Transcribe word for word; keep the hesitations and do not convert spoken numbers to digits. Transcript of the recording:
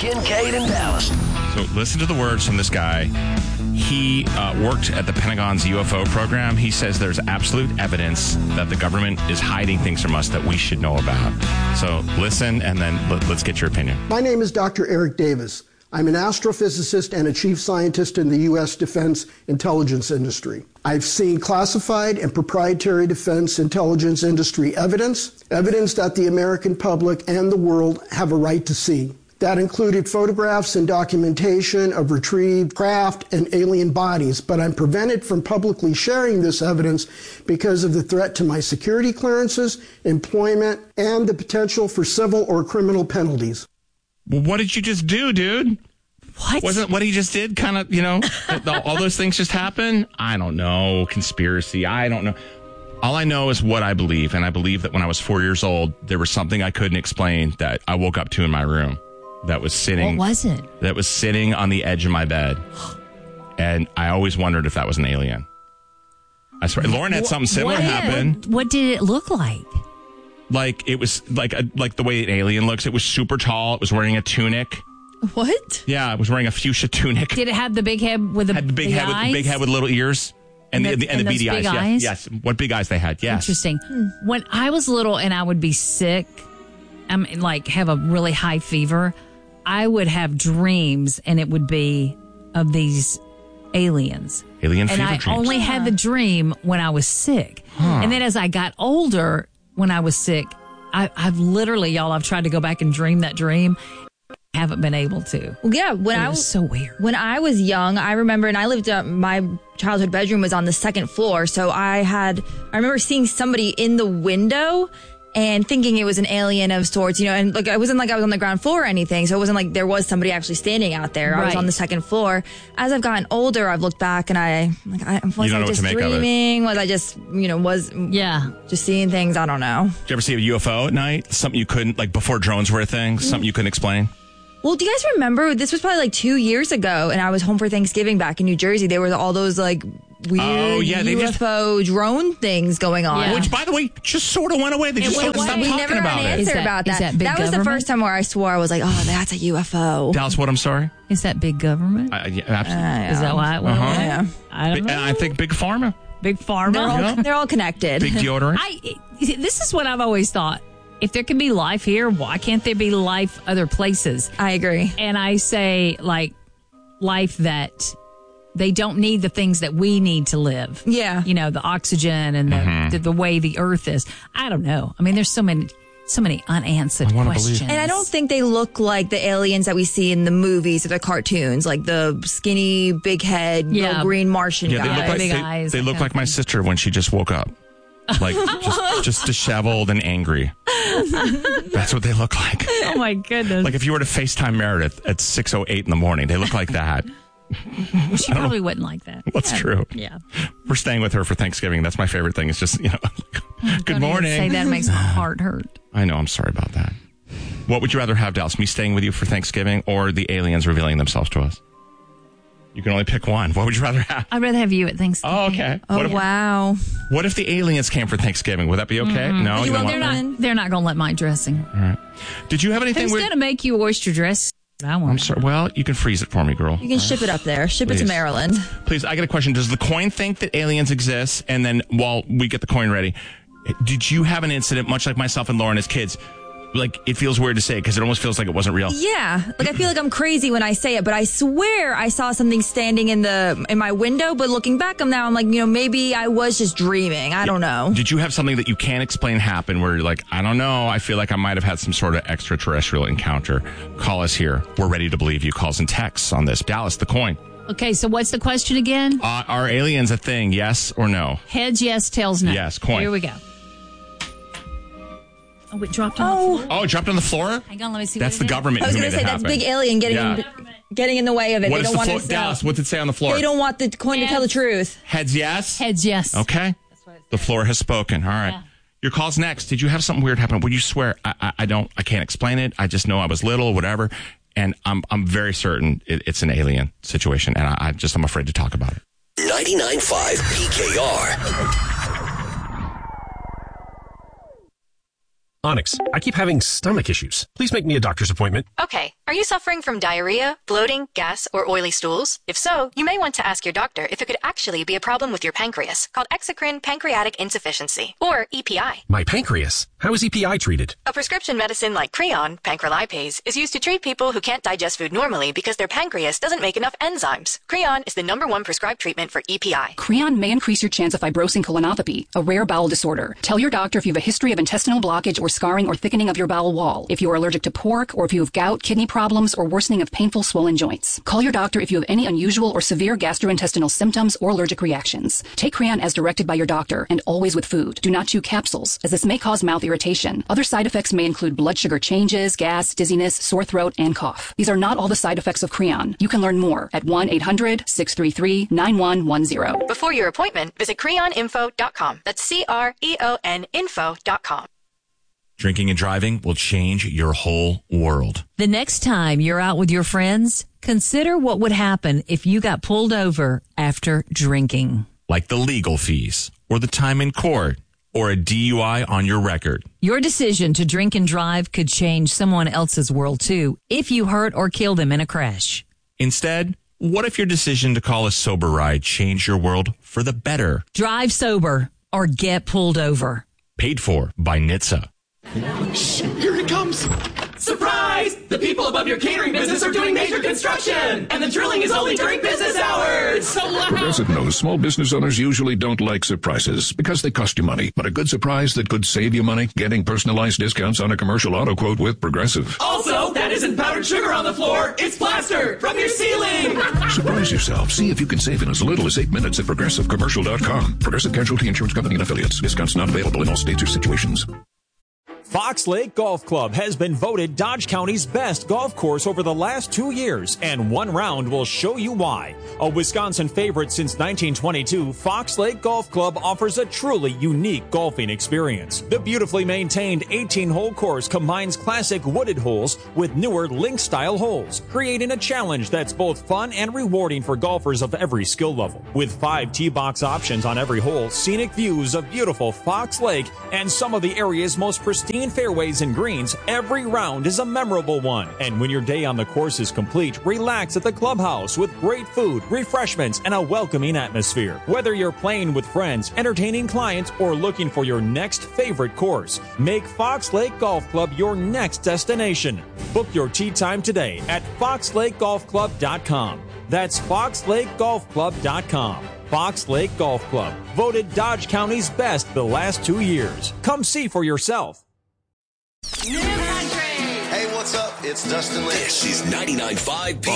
Kincaid and Dallas. So listen to the words from this guy. He uh, worked at the Pentagon's U F O program. He says there's absolute evidence that the government is hiding things from us that we should know about. So listen, and then let, let's get your opinion. My name is Doctor Eric Davis. I'm an astrophysicist and a chief scientist in the U S defense intelligence industry. I've seen classified and proprietary defense intelligence industry evidence, evidence that the American public and the world have a right to see. That included photographs and documentation of retrieved craft and alien bodies, but I'm prevented from publicly sharing this evidence because of the threat to my security clearances, employment, and the potential for civil or criminal penalties. Well, what did you just do, dude? What? Wasn't what he just did kind of, you know, all those things just happen? I don't know. Conspiracy. I don't know. All I know is what I believe. And I believe that when I was four years old, there was something I couldn't explain that I woke up to in my room that was sitting. What was it? That was sitting on the edge of my bed. And I always wondered if that was an alien. I swear. Lauren had something similar what, happen. What, what did it look like? Like, it was like a, like the way an alien looks. It was super tall. It was wearing a tunic. What? Yeah, it was wearing a fuchsia tunic. Did it have the big head with the had the big, big head eyes? with the big head with little ears and, and the, the, and the, and beady big eyes. eyes? Yes, yes. What big eyes they had? Yes. Interesting. Hmm. When I was little and I would be sick, I mean, like have a really high fever, I would have dreams, and it would be of these aliens. Alien and fever I dreams. only had the dream when I was sick, huh. and then as I got older, when I was sick, I, I've literally, y'all, I've tried to go back and dream that dream. Haven't been able to. Well, yeah, when it I was so weird. When I was young, I remember, and I lived up, my childhood bedroom was on the second floor, so I had, I remember seeing somebody in the window and thinking it was an alien of sorts, you know, and like, it wasn't like I was on the ground floor or anything, so it wasn't like there was somebody actually standing out there. Right. I was on the second floor. As I've gotten older, I've looked back and I, like, I was I just dreaming? Was I just, you know, was, yeah, just seeing things? I don't know. Did you ever see a U F O at night? Something you couldn't, like before drones were a thing? Something you couldn't explain? Well, do you guys remember, this was probably like two years ago, and I was home for Thanksgiving back in New Jersey. There were all those like weird oh, yeah, U F O just, drone things going on. Yeah. Which, by the way, just sort of went away. They just sort of stopped we talking never about had an it. answer that, about that. That, big that was government? the first time where I swore I was like, oh, that's a U F O. Dallas, what? I'm sorry? Is that big government? Uh, yeah, absolutely. Uh, Is that why it went uh-huh. away? Yeah. I don't know. And I think Big Pharma. Big Pharma. They're all, yeah. they're all connected. Big deodorant. I, this is what I've always thought. If there can be life here, why can't there be life other places? I agree. And I say, like, life that they don't need the things that we need to live. Yeah. You know, the oxygen and the, mm-hmm. the, the way the earth is. I don't know. I mean, there's so many, so many unanswered questions. And I don't think they look like the aliens that we see in the movies or the cartoons, like the skinny, big head, yeah. little green Martian yeah, guy. They look like, big they, eyes, they look like my sister when she just woke up. Like, just, just disheveled and angry. That's what they look like. Oh, my goodness. Like if you were to FaceTime Meredith at six oh eight in the morning, they look like that. Well, she probably wouldn't like that. That's yeah. true. Yeah. We're staying with her for Thanksgiving. That's my favorite thing. It's just, you know, good Don't morning. Even say that, it makes my heart hurt. I know. I'm sorry about that. What would you rather have, Dallas? Me staying with you for Thanksgiving or the aliens revealing themselves to us? You can only pick one. What would you rather have? I'd rather have you at Thanksgiving. Oh, okay. Oh, what if, wow. What if the aliens came for Thanksgiving? Would that be okay? Mm-hmm. No, you well, don't they're want not. They're not going to let my dressing. All right. Did you have anything? Who's with... going to make you oyster dress? I want. I'm sorry. Well, you can freeze it for me, girl. You can ship it up there. Ship Please. it to Maryland. Please, I got a question. Does the coin think that aliens exist? And then while we get the coin ready, did you have an incident, much like myself and Lauren as kids? Like, it feels weird to say because it almost feels like it wasn't real. Yeah. Like, I feel like I'm crazy when I say it, but I swear I saw something standing in the in my window. But looking back on now, I'm like, you know, maybe I was just dreaming. I don't know. Did you have something that you can't explain happen where you're like, I don't know, I feel like I might have had some sort of extraterrestrial encounter? Call us here. We're ready to believe you. Calls and texts on this. Dallas, the coin. Okay, so what's the question again? Uh, are aliens a thing, yes or no? Heads, yes. Tails, no. Yes, coin. Here we go. Oh, it dropped on Oh. the floor? Oh, it dropped on the floor? Hang on, let me see. That's what the it is. government I was who going made to say, it that's happen. big alien getting Yeah. in, getting in the way of it. What they is don't the want floor? us to- Dallas, what's it say on the floor? They don't want the coin to tell the truth. Heads, yes? Heads, yes. Okay. The floor has spoken. All right. Yeah. Your call's next. Did you have something weird happen? Would you swear? I, I, I don't, I can't explain it. I just know I was little, whatever. And I'm, I'm very certain it, it's an alien situation. And I, I just, I'm afraid to talk about it. ninety-nine point five P K R. Onyx, I keep having stomach issues. Please make me a doctor's appointment. Okay. Are you suffering from diarrhea, bloating, gas, or oily stools? If so, you may want to ask your doctor if it could actually be a problem with your pancreas, called exocrine pancreatic insufficiency, or E P I. My pancreas? How is E P I treated? A prescription medicine like Creon, pancrelipase, is used to treat people who can't digest food normally because their pancreas doesn't make enough enzymes. Creon is the number one prescribed treatment for E P I. Creon may increase your chance of fibrosing colonopathy, a rare bowel disorder. Tell your doctor if you have a history of intestinal blockage or scarring or thickening of your bowel wall, if you are allergic to pork, or if you have gout, kidney problems, or worsening of painful swollen joints. Call your doctor if you have any unusual or severe gastrointestinal symptoms or allergic reactions. Take Creon as directed by your doctor, and always with food. Do not chew capsules, as this may cause mouth irritation. Other side effects may include blood sugar changes, gas, dizziness, sore throat, and cough. These are not all the side effects of Creon. You can learn more at one eight hundred, six three three, nine one one zero. Before your appointment, visit creon info dot com. That's C R E O N info dot com. Drinking and driving will change your whole world. The next time you're out with your friends, consider what would happen if you got pulled over after drinking. Like the legal fees, or the time in court, or a D U I on your record. Your decision to drink and drive could change someone else's world too, if you hurt or kill them in a crash. Instead, what if your decision to call a sober ride changed your world for the better? Drive sober or get pulled over. Paid for by N H T S A. Shh, here it comes. Surprise! The people above your catering business are doing major construction, and the drilling is only during business hours. So loud. Progressive knows small business owners usually don't like surprises because they cost you money. But a good surprise that could save you money, getting personalized discounts on a commercial auto quote with Progressive. Also, that isn't powdered sugar on the floor. It's plaster from your ceiling. Surprise yourself. See if you can save in as little as eight minutes at progressive commercial dot com. Progressive Casualty Insurance Company and Affiliates. Discounts not available in all states or situations. Fox Lake Golf Club has been voted Dodge County's best golf course over the last two years, and one round will show you why. A Wisconsin favorite since nineteen twenty-two, Fox Lake Golf Club offers a truly unique golfing experience. The beautifully maintained eighteen-hole course combines classic wooded holes with newer link-style holes, creating a challenge that's both fun and rewarding for golfers of every skill level. With five tee box options on every hole, scenic views of beautiful Fox Lake, and some of the area's most pristine fairways and greens, every round is a memorable one. And when your day on the course is complete, relax at the clubhouse with great food, refreshments, and a welcoming atmosphere. Whether you're playing with friends, entertaining clients, or looking for your next favorite course, make Fox Lake Golf Club your next destination. Book your tee time today at fox lake golf club dot com. That's fox lake golf club dot com. Fox Lake Golf Club, voted Dodge County's best the last two years. Come see for yourself. Hey, what's up? It's Dustin Lynch. This is ninety-nine point five B